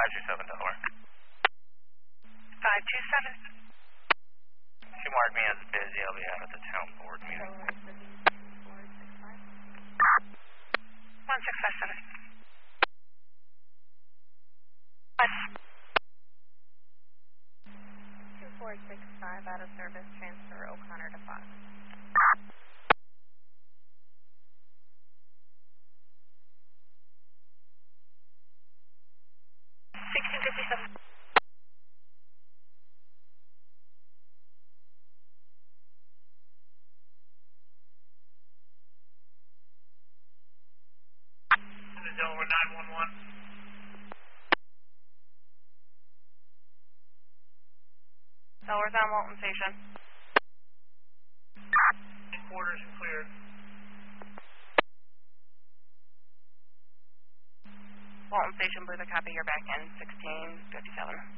527 Delaware. 527. She marked me as busy. I'll be out at the town board meeting. 1657. 2465 out of service, transfer O'Connor to Fox. 1657. Delaware 911. Delaware's on Walton Station. Quarters cleared. Walton Station, Blue, the copy, you're back in 1657.